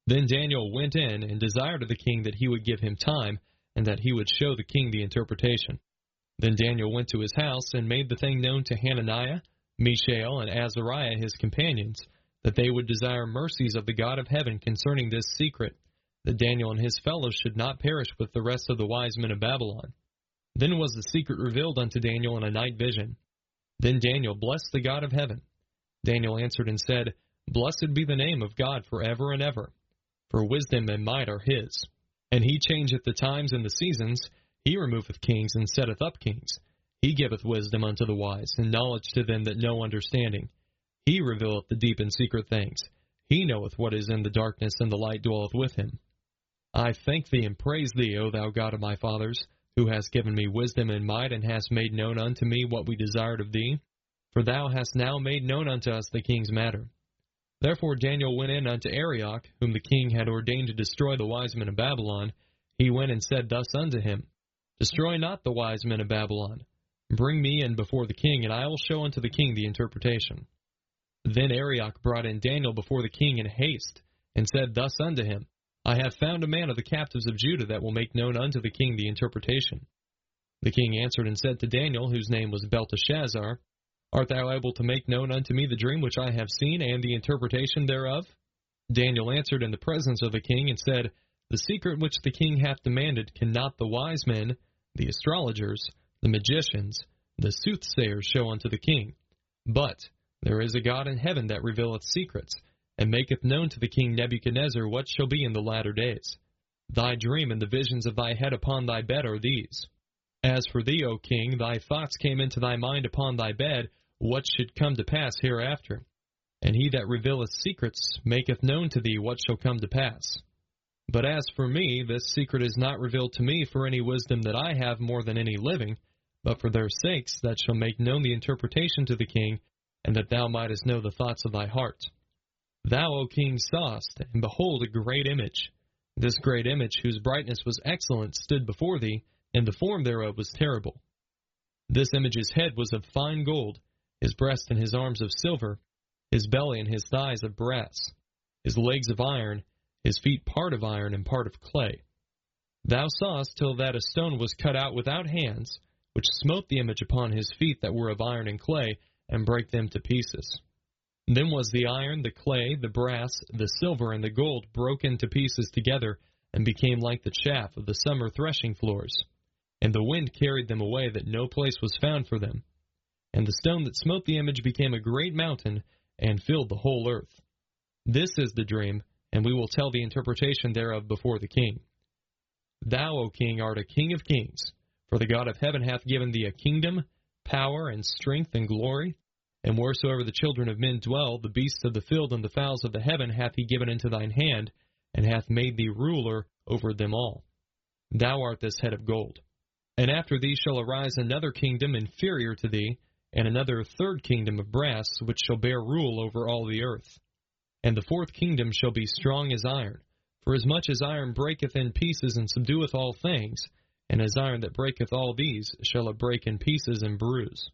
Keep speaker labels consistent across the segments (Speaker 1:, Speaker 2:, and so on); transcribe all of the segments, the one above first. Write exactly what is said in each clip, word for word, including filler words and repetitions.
Speaker 1: Then Daniel went in and desired of the king that he would give him time, and that he would show the king the interpretation. Then Daniel went to his house and made the thing known to Hananiah, Mishael, and Azariah his companions, that they would desire mercies of the God of heaven concerning this secret, that Daniel and his fellows should not perish with the rest of the wise men of Babylon. Then was the secret revealed unto Daniel in a night vision. Then Daniel blessed the God of heaven. Daniel answered and said, Blessed be the name of God forever and ever, for wisdom and might are his. And he changeth the times and the seasons, he removeth kings and setteth up kings. He giveth wisdom unto the wise, and knowledge to them that know understanding. He revealeth the deep and secret things. He knoweth what is in the darkness, and the light dwelleth with him. I thank thee and praise thee, O thou God of my fathers, who hast given me wisdom and might, and hast made known unto me what we desired of thee. For thou hast now made known unto us the king's matter. Therefore Daniel went in unto Arioch, whom the king had ordained to destroy the wise men of Babylon. He went and said thus unto him, Destroy not the wise men of Babylon. Bring me in before the king, and I will show unto the king the interpretation. Then Arioch brought in Daniel before the king in haste, and said thus unto him, I have found a man of the captives of Judah that will make known unto the king the interpretation. The king answered and said to Daniel, whose name was Belteshazzar, Art thou able to make known unto me the dream which I have seen, and the interpretation thereof? Daniel answered in the presence of the king, and said, The secret which the king hath demanded cannot the wise men, the astrologers, the magicians, the soothsayers show unto the king. But there is a God in heaven that revealeth secrets, and maketh known to the king Nebuchadnezzar what shall be in the latter days. Thy dream and the visions of thy head upon thy bed are these. As for thee, O king, thy thoughts came into thy mind upon thy bed, what should come to pass hereafter. And he that revealeth secrets maketh known to thee what shall come to pass. But as for me, this secret is not revealed to me for any wisdom that I have more than any living, but for their sakes that shall make known the interpretation to the king, and that thou mightest know the thoughts of thy heart. Thou, O king, sawest, and behold, a great image. This great image, whose brightness was excellent, stood before thee, and the form thereof was terrible. This image's head was of fine gold, his breast and his arms of silver, his belly and his thighs of brass, his legs of iron, his feet part of iron and part of clay. Thou sawest till that a stone was cut out without hands, which smote the image upon his feet that were of iron and clay, and brake them to pieces. Then was the iron, the clay, the brass, the silver, and the gold broken to pieces together, and became like the chaff of the summer threshing floors. And the wind carried them away, that no place was found for them. And the stone that smote the image became a great mountain, and filled the whole earth. This is the dream, and we will tell the interpretation thereof before the king. Thou, O king, art a king of kings, for the God of heaven hath given thee a kingdom, power, and strength, and glory. And wheresoever the children of men dwell, the beasts of the field and the fowls of the heaven hath he given into thine hand, and hath made thee ruler over them all. Thou art this head of gold. And after thee shall arise another kingdom inferior to thee, and another third kingdom of brass, which shall bear rule over all the earth. And the fourth kingdom shall be strong as iron, for as much as iron breaketh in pieces and subdueth all things, and as iron that breaketh all these shall it break in pieces and bruise.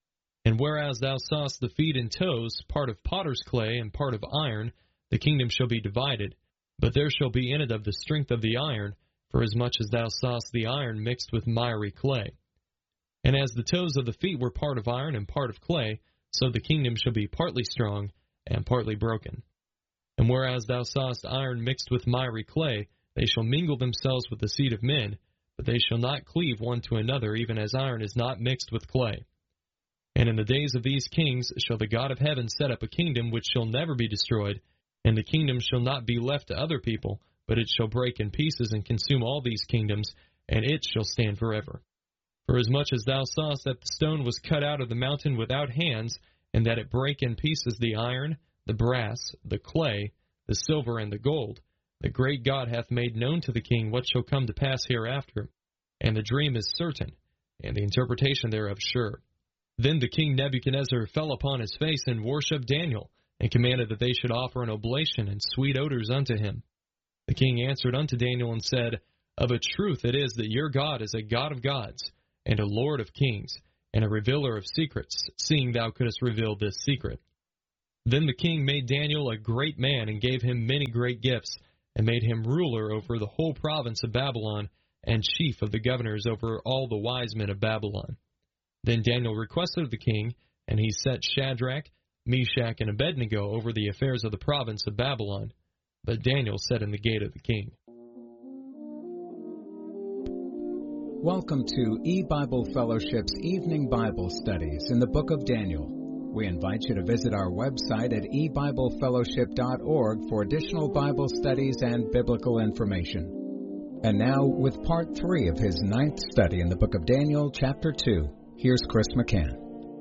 Speaker 1: And whereas thou sawest the feet and toes, part of potter's clay and part of iron, the kingdom shall be divided, but there shall be in it of the strength of the iron, for as much as thou sawest the iron mixed with miry clay. And as the toes of the feet were part of iron and part of clay, so the kingdom shall be partly strong and partly broken. And whereas thou sawest iron mixed with miry clay, they shall mingle themselves with the seed of men, but they shall not cleave one to another, even as iron is not mixed with clay. And in the days of these kings shall the God of heaven set up a kingdom which shall never be destroyed, and the kingdom shall not be left to other people, but it shall break in pieces and consume all these kingdoms, and it shall stand forever. For as much as thou sawest that the stone was cut out of the mountain without hands, and that it brake in pieces the iron, the brass, the clay, the silver, and the gold, the great God hath made known to the king what shall come to pass hereafter, and the dream is certain, and the interpretation thereof sure. Then the king Nebuchadnezzar fell upon his face and worshipped Daniel, and commanded that they should offer an oblation and sweet odors unto him. The king answered unto Daniel and said, Of a truth it is that your God is a God of gods, and a Lord of kings, and a revealer of secrets, seeing thou couldst reveal this secret. Then the king made Daniel a great man, and gave him many great gifts, and made him ruler over the whole province of Babylon, and chief of the governors over all the wise men of Babylon. Then Daniel requested of the king, and he set Shadrach, Meshach, and Abednego over the affairs of the province of Babylon. But Daniel sat in the gate of the king.
Speaker 2: Welcome to E-Bible Fellowship's Evening Bible Studies in the Book of Daniel. We invite you to visit our website at e bible fellowship dot org for additional Bible studies and biblical information. And now, with part three of his ninth study in the Book of Daniel, chapter two, here's Chris McCann.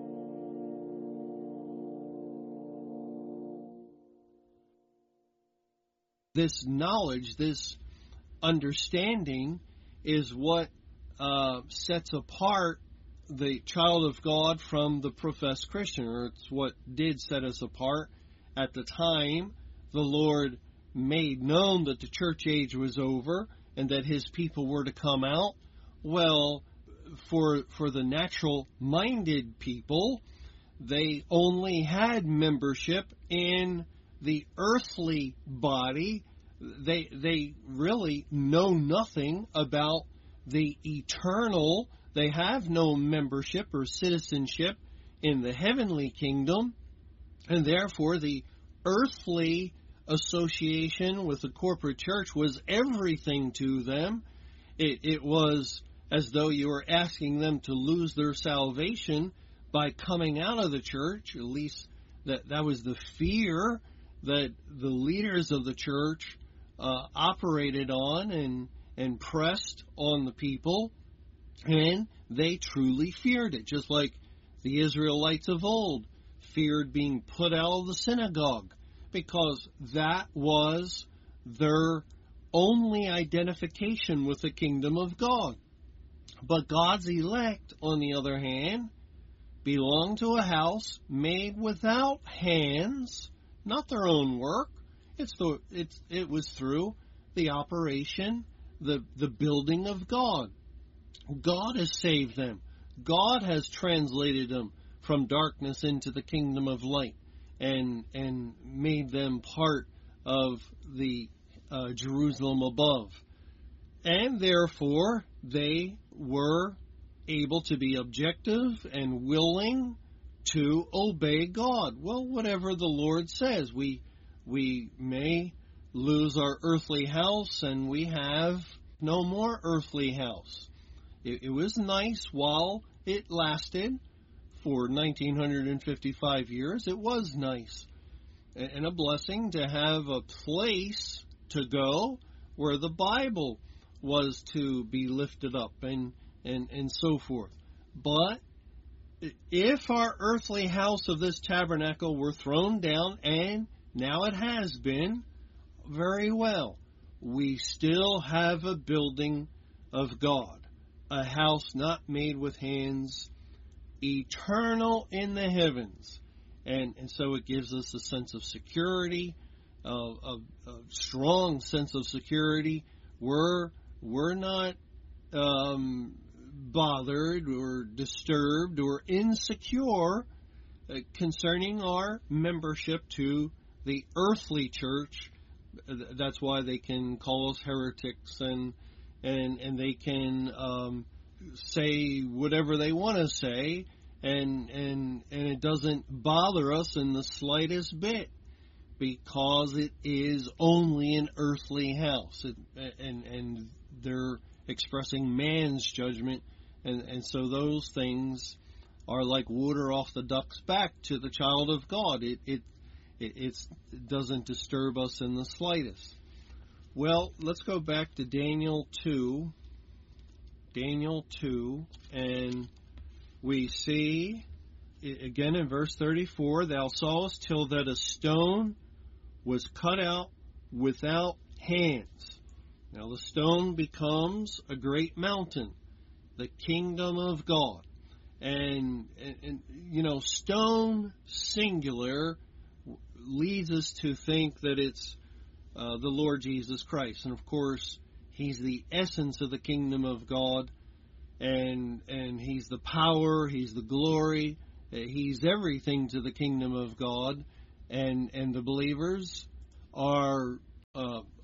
Speaker 3: This knowledge, this understanding is what uh, sets apart the child of God from the professed Christian, or it's what did set us apart. At the time the Lord made known that the church age was over and that his people were to come out. Well, for for the natural-minded people, they only had membership in the earthly body. They they really know nothing about the eternal. They have no membership or citizenship in the heavenly kingdom, and therefore the earthly association with the corporate church was everything to them. It, it was as though you were asking them to lose their salvation by coming out of the church. At least that, that was the fear that the leaders of the church uh, operated on and, and pressed on the people. And they truly feared it, just like the Israelites of old feared being put out of the synagogue, because that was their only identification with the kingdom of God. But God's elect, on the other hand, belong to a house made without hands, not their own work. It's the it's it was through the operation, the the building of God. God has saved them. God has translated them from darkness into the kingdom of light, and and made them part of the uh, Jerusalem above. And therefore, they were able to be objective and willing to obey God. Well, whatever the Lord says, we we may lose our earthly house, and we have no more earthly house. It, it was nice while it lasted. For nineteen fifty-five years, it was nice and a blessing to have a place to go where the Bible was to be lifted up and, and, and so forth. But if our earthly house of this tabernacle were thrown down, and now it has been, very well, we still have a building of God, a house not made with hands, eternal in the heavens. And and so it gives us a sense of security, uh, a, a strong sense of security. We're, we're not um, bothered or disturbed or insecure uh, concerning our membership to the earthly church. That's why they can call us heretics, and and, and they can um, say whatever they want to say, and and and it doesn't bother us in the slightest bit, because it is only an earthly house, it, and and they're expressing man's judgment, and and so those things are like water off the duck's back to the child of God. It it it, it's, it doesn't disturb us in the slightest. Well, let's go back to Daniel two. Daniel two, and we see, again in verse thirty-four, thou sawest till that a stone was cut out without hands. Now the stone becomes a great mountain, the kingdom of God. And, and, and you know, stone singular leads us to think that it's uh, the Lord Jesus Christ. And of course, He's the essence of the kingdom of God, and and He's the power, He's the glory, He's everything to the kingdom of God, and and the believers are uh, only a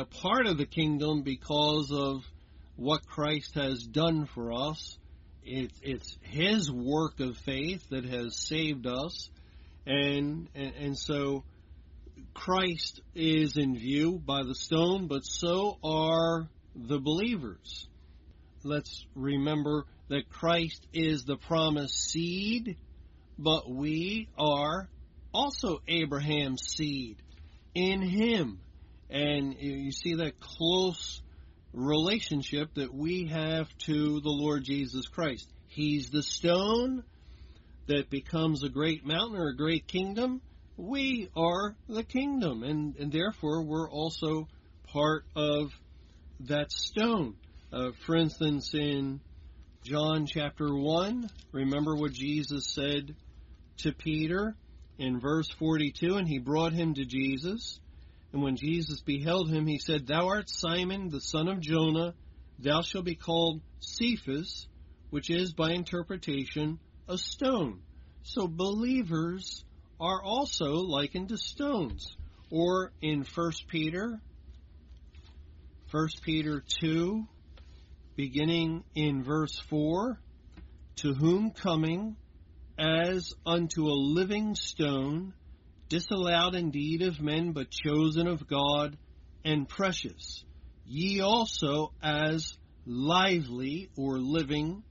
Speaker 3: a part of the kingdom because of what Christ has done for us. It, it's His work of faith that has saved us. And, and, and so Christ is in view by the stone, but so are the believers. Let's remember that Christ is the promised seed, but we are also Abraham's seed in Him. And you see that close relationship that we have to the Lord Jesus Christ. He's the stone that becomes a great mountain or a great kingdom. We are the kingdom, and, and therefore we're also part of that stone. Uh, for instance, in John chapter one, remember what Jesus said to Peter in verse forty-two, and he brought him to Jesus. And when Jesus beheld him, he said, Thou art Simon, the son of Jonah. Thou shalt be called Cephas, which is by interpretation a stone. So believers are also likened to stones. Or in First Peter, First Peter two, beginning in verse four, to whom coming as unto a living stone, disallowed indeed of men, but chosen of God, and precious, ye also as lively or living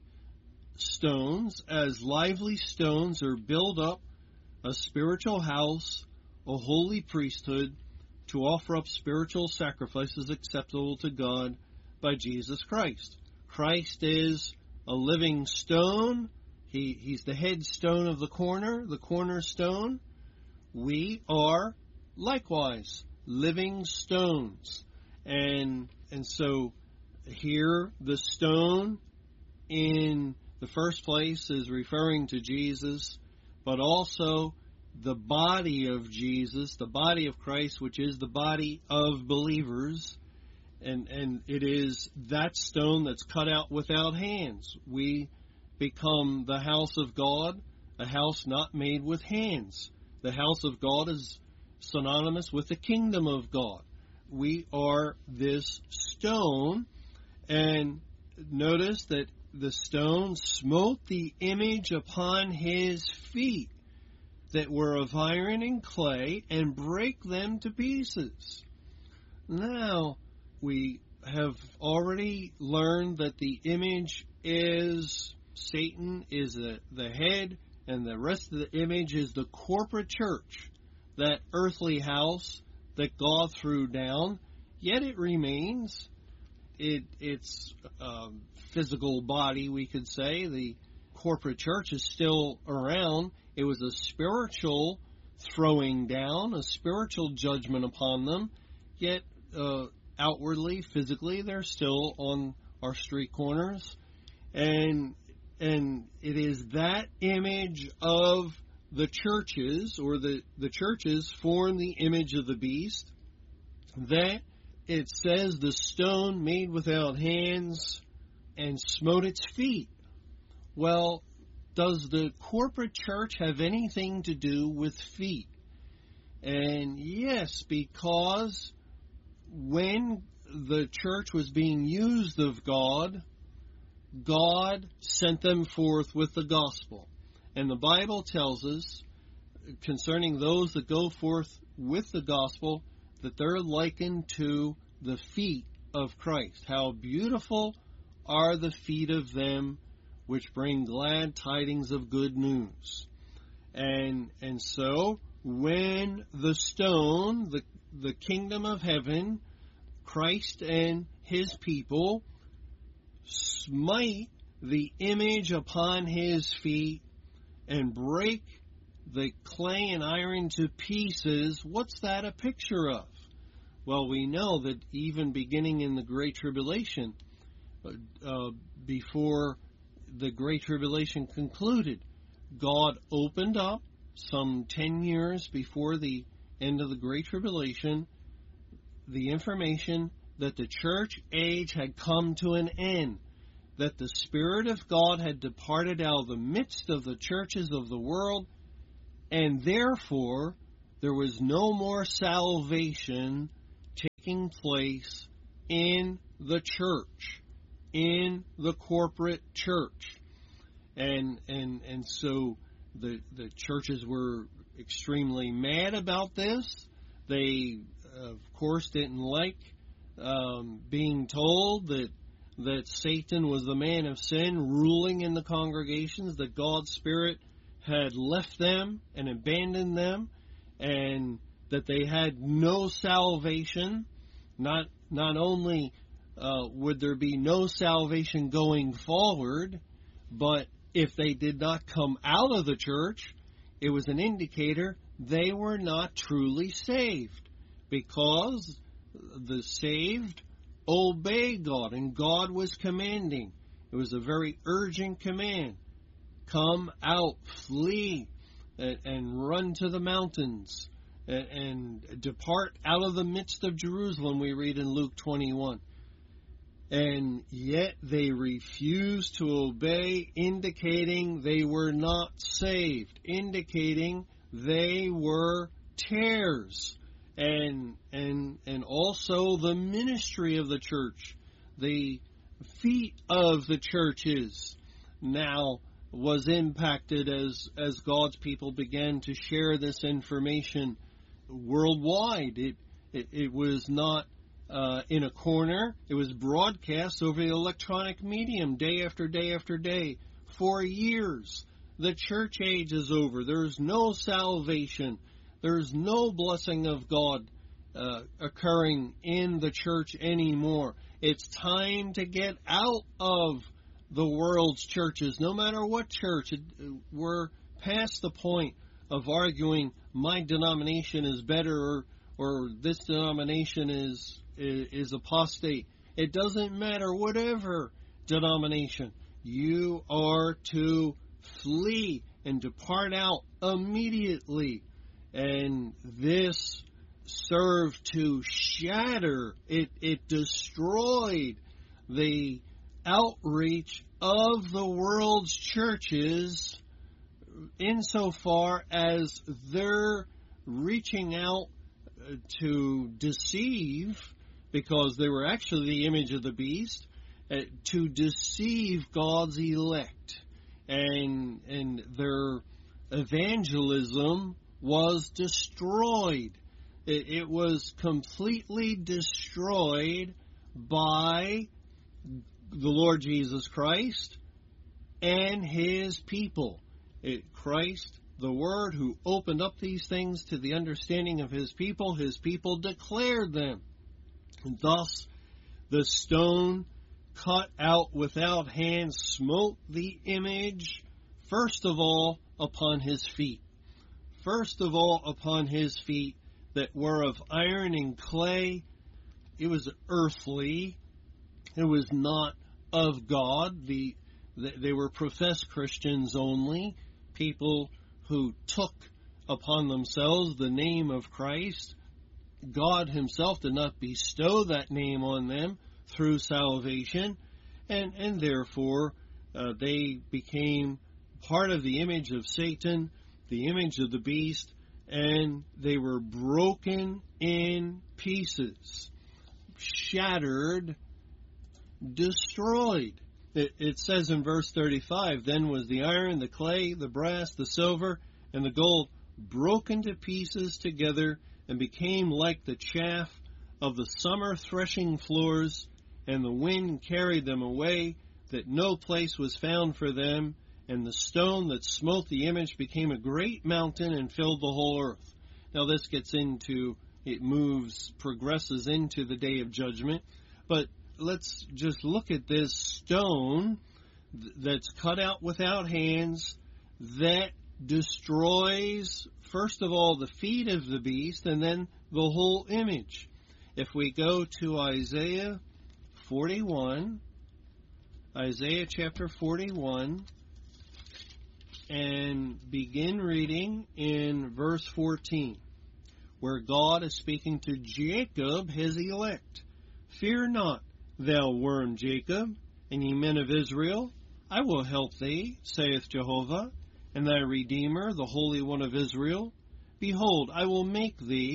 Speaker 3: stones, as lively stones are built up a spiritual house, a holy priesthood, to offer up spiritual sacrifices acceptable to God by Jesus Christ. Christ is a living stone. He, he's the headstone of the corner, the cornerstone. We are likewise living stones. And and so here the stone in the first place is referring to Jesus, but also the body of Jesus, the body of Christ, which is the body of believers. And, and it is that stone that's cut out without hands. We become the house of God, a house not made with hands. The house of God is synonymous with the kingdom of God. We are this stone, and notice that the stone smote the image upon his feet that were of iron and clay, and brake them to pieces. Now, we have already learned that the image is, Satan is the, the head, and the rest of the image is the corporate church, that earthly house that God threw down, yet it remains. It, its um, physical body, we could say. The corporate church is still around. It was a spiritual throwing down, a spiritual judgment upon them, yet uh, outwardly, physically, they're still on our street corners. And and it is that image of the churches, or the, the churches form the image of the beast, that it says the stone made without hands and smote its feet. Well, does the corporate church have anything to do with feet? And yes, because when the church was being used of God, God sent them forth with the gospel. And the Bible tells us concerning those that go forth with the gospel that they're likened to the feet of Christ. How beautiful are the feet of them which bring glad tidings of good news. And and so when the stone, the, the kingdom of heaven, Christ and his people smite the image upon his feet and break the clay and iron to pieces, what's that a picture of? Well, we know that even beginning in the Great Tribulation, uh, before the Great Tribulation concluded, God opened up some ten years before the end of the Great Tribulation the information that the church age had come to an end, that the Spirit of God had departed out of the midst of the churches of the world, and therefore there was no more salvation taking place in the church, in the corporate church. And and and so the the churches were extremely mad about this. They, of course, didn't like um, being told that that Satan was the man of sin ruling in the congregations, that God's Spirit had left them and abandoned them, and that they had no salvation. Not not only uh, would there be no salvation going forward, but if they did not come out of the church, it was an indicator they were not truly saved, because the saved obey God, and God was commanding. It was a very urgent command. Come out, flee, and, and run to the mountains, and, and depart out of the midst of Jerusalem, we read in Luke twenty-one. And yet they refused to obey, indicating they were not saved, indicating they were tares. And and and also the ministry of the church, the feet of the churches, now was impacted as, as God's people began to share this information worldwide. It it, it was not uh, in a corner. It was broadcast over the electronic medium day after day after day for years. The church age is over. There's no salvation. There's no blessing of God uh, occurring in the church anymore. It's time to get out of the world's churches, no matter what church. It, we're past the point of arguing my denomination is better, or, or this denomination is, is is apostate. It doesn't matter, whatever denomination. You are to flee and depart out immediately. And this served to shatter, it, it destroyed the outreach of the world's churches insofar as they're reaching out to deceive, because they were actually the image of the beast, uh, to deceive God's elect. And, and their evangelism was destroyed. It, it was completely destroyed by the Lord Jesus Christ and His people. It, Christ, the Word, who opened up these things to the understanding of His people, His people declared them. And thus, the stone cut out without hands smote the image, first of all, upon His feet. First of all, upon His feet that were of iron and clay. It was earthly. It was not of God. The, the they were professed Christians only, people who took upon themselves the name of Christ. God Himself did not bestow that name on them through salvation, and, and therefore uh, they became part of the image of Satan, the image of the beast, and they were broken in pieces, shattered, destroyed. It, it says in verse thirty-five, then was the iron, the clay, the brass, the silver, and the gold broken to pieces together, and became like the chaff of the summer threshing floors, and the wind carried them away, that no place was found for them. And the stone that smote the image became a great mountain and filled the whole earth. Now this gets into, it moves, progresses into the day of judgment. But let's just look at this stone that's cut out without hands, that destroys, first of all, the feet of the beast, and then the whole image. If we go to Isaiah forty-one, Isaiah chapter forty-one, and begin reading in verse fourteen, where God is speaking to Jacob, His elect. Fear not, thou worm Jacob, and ye men of Israel, I will help thee, saith Jehovah, and thy Redeemer, the Holy One of Israel. Behold, I will make thee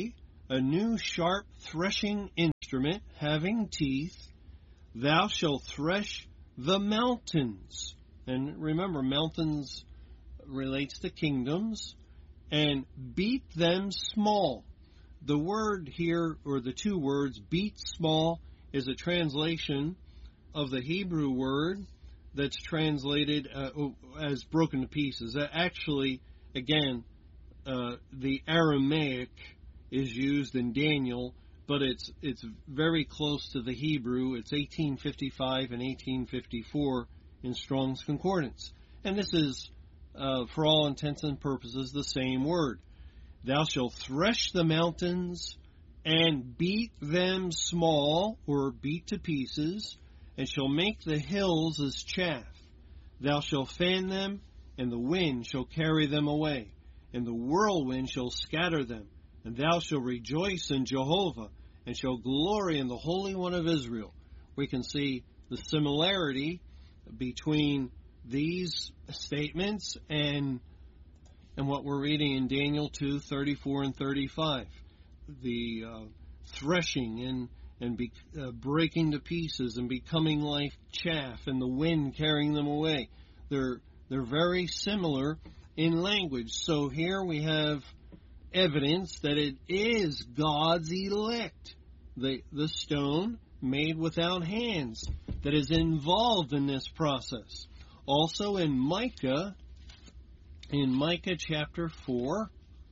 Speaker 3: a new sharp threshing instrument having teeth. Thou shalt thresh the mountains. And remember, mountains relates to kingdoms. And beat them small. The word here, or the two words, beat small, is a translation of the Hebrew word that's translated uh, as broken to pieces. Uh, actually, again, uh, the Aramaic is used in Daniel, but it's it's very close to the Hebrew. It's eighteen fifty-five and eighteen fifty-four in Strong's Concordance. And this is, uh, for all intents and purposes, the same word. Thou shalt thresh the mountains and beat them small, or beat to pieces, and shall make the hills as chaff. Thou shalt fan them, and the wind shall carry them away, and the whirlwind shall scatter them. And thou shalt rejoice in Jehovah, and shall glory in the Holy One of Israel. We can see the similarity between these statements and and what we're reading in Daniel two, thirty-four and thirty-five. The uh, threshing and, and be, uh, breaking to pieces and becoming like chaff, and the wind carrying them away. They're, they're very similar in language. So here we have evidence that it is God's elect, the, the stone made without hands, that is involved in this process. Also in Micah, in Micah chapter four,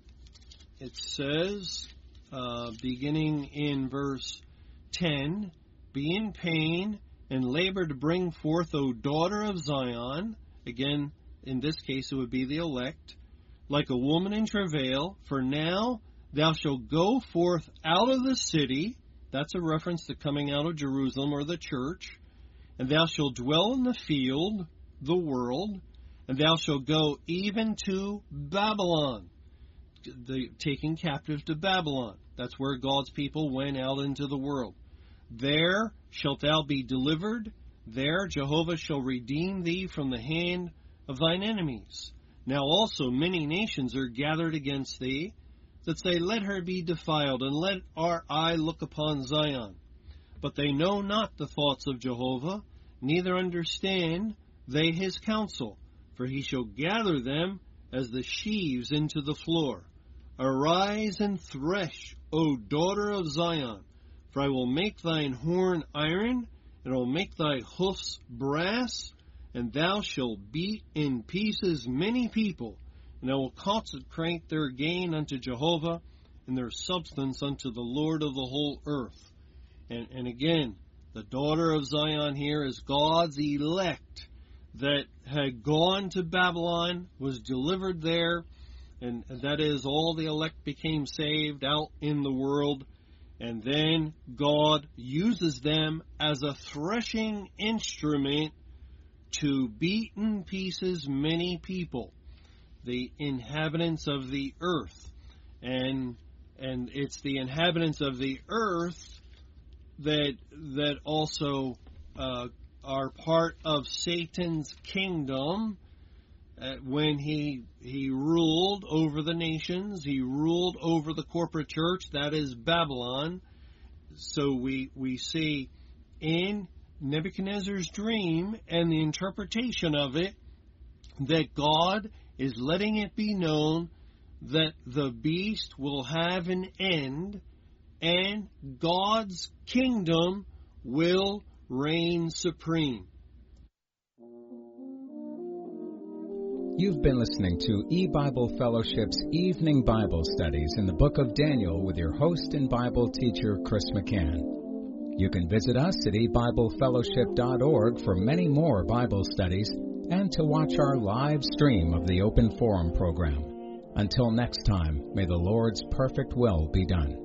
Speaker 3: it says, uh, beginning in verse ten, be in pain and labor to bring forth, O daughter of Zion. Again, in this case it would be the elect. Like a woman in travail, for now thou shalt go forth out of the city. That's a reference to coming out of Jerusalem or the church. And thou shalt dwell in the field, the world. And thou shalt go even to Babylon, the, taking captive to Babylon. That's where God's people went out into the world. There shalt thou be delivered. There Jehovah shall redeem thee from the hand of thine enemies. Now also many nations are gathered against thee, that say, let her be defiled, and let our eye look upon Zion. But they know not the thoughts of Jehovah, neither understand they his counsel. For he shall gather them as the sheaves into the floor. Arise and thresh, O daughter of Zion, for I will make thine horn iron, and I will make thy hoofs brass, and thou shalt beat in pieces many people, and I will consecrate their gain unto Jehovah, and their substance unto the Lord of the whole earth. And, and again, the daughter of Zion here is God's elect, that had gone to Babylon, was delivered there, and that is, all the elect became saved out in the world, and then God uses them as a threshing instrument to beat in pieces many people, the inhabitants of the earth. And and it's the inhabitants of the earth that that also uh, are part of Satan's kingdom. Uh, when he he ruled over the nations, he ruled over the corporate church, that is Babylon. So we we see in Nebuchadnezzar's dream and the interpretation of it that God is letting it be known that the beast will have an end and God's kingdom will reign supreme.
Speaker 2: You've been listening to E-Bible Fellowship's Evening Bible Studies in the Book of Daniel with your host and Bible teacher, Chris McCann. You can visit us at e bible fellowship dot org for many more Bible studies and to watch our live stream of the Open Forum program. Until next time, may the Lord's perfect will be done.